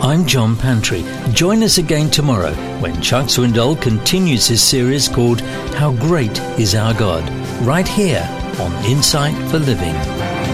I'm John Pantry. Join us again tomorrow when Chuck Swindoll continues his series called How Great Is Our God, right here on Insight for Living.